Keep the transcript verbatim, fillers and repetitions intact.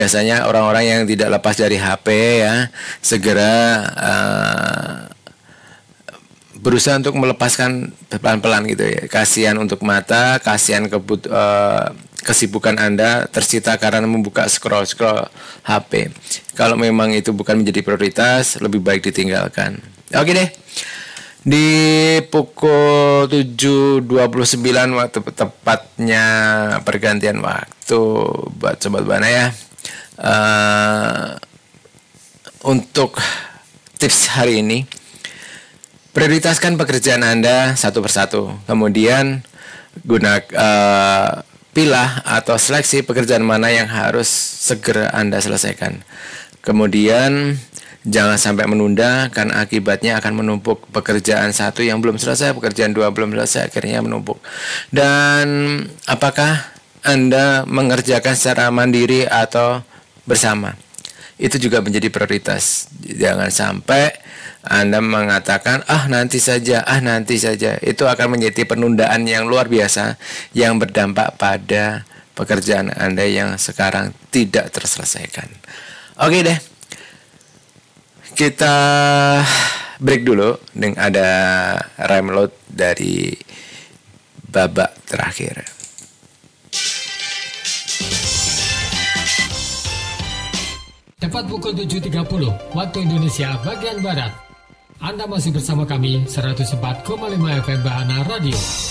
Biasanya orang-orang yang tidak lepas dari H P ya, segera uh, berusaha untuk melepaskan pelan-pelan gitu ya. Kasihan untuk mata, kasihan kebut uh, kesibukan Anda tersita karena membuka scroll-scroll H P. Kalau memang itu bukan menjadi prioritas, lebih baik ditinggalkan. Oke deh. Di pukul tujuh dua puluh sembilan waktu tepatnya pergantian waktu buat Sobat Buana ya. Uh, untuk tips hari ini, prioritaskan pekerjaan Anda satu persatu. Kemudian guna uh, pilah atau seleksi pekerjaan mana yang harus segera Anda selesaikan. Kemudian jangan sampai menunda, karena akibatnya akan menumpuk. Pekerjaan satu yang belum selesai, pekerjaan dua belum selesai, akhirnya menumpuk. Dan apakah Anda mengerjakan secara mandiri atau bersama? Itu juga menjadi prioritas. Jangan sampai Anda mengatakan, ah nanti saja, ah nanti saja. Itu akan menjadi penundaan yang luar biasa, yang berdampak pada pekerjaan Anda yang sekarang tidak terselesaikan. Oke deh. Kita break dulu dengan ada rhyme load dari babak terakhir. Tepat pukul tujuh tiga puluh waktu Indonesia bagian Barat. Anda masih bersama kami seratus empat koma lima F M Bahana Radio.